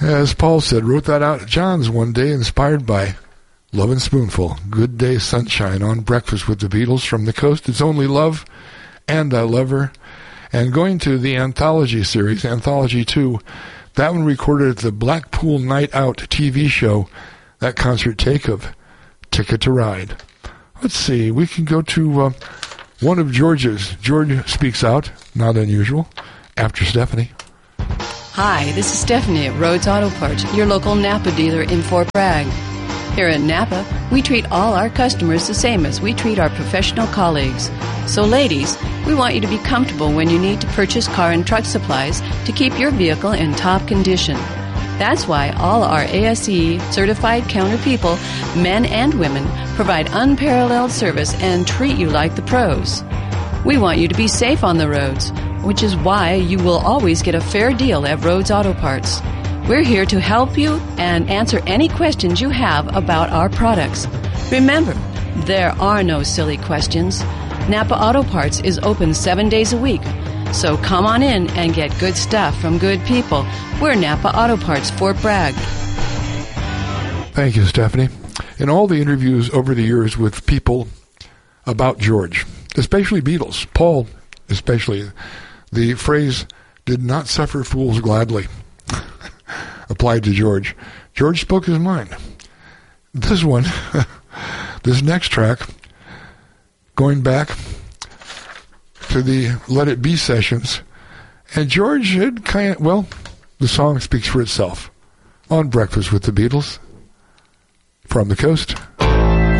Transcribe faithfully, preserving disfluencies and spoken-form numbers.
As Paul said, wrote that out at John's one day, inspired by Love and Spoonful, Good Day Sunshine on Breakfast with the Beatles from the Coast. It's Only Love, and I Love Her. And going to the Anthology series, Anthology two, that one recorded at the Blackpool Night Out T V show, that concert take of Ticket to Ride. Let's see, we can go to uh, one of George's. George speaks out, not unusual, after Stephanie. Hi, this is Stephanie at Rhodes Auto Parts, your local Napa dealer in Fort Bragg. Here at Napa, we treat all our customers the same as we treat our professional colleagues. So ladies, we want you to be comfortable when you need to purchase car and truck supplies to keep your vehicle in top condition. That's why all our A S E certified counter people, men and women, provide unparalleled service and treat you like the pros. We want you to be safe on the roads, which is why you will always get a fair deal at Rhodes Auto Parts. We're here to help you and answer any questions you have about our products. Remember, there are no silly questions. Napa Auto Parts is open seven days a week. So come on in and get good stuff from good people. We're Napa Auto Parts, Fort Bragg. Thank you, Stephanie. In all the interviews over the years with people about George, especially Beatles, Paul especially, the phrase, did not suffer fools gladly, applied to George. George spoke his mind. This one, this next track, going back to the Let It Be sessions, and George had kind of, well, the song speaks for itself. On Breakfast with the Beatles, from the Coast.